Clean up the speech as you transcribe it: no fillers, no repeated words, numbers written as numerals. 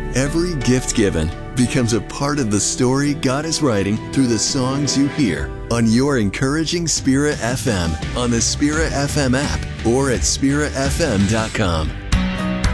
Every gift given becomes a part of the story God is writing through the songs you hear on your Encouraging Spirit FM, on the Spirit FM app, or at spiritfm.com.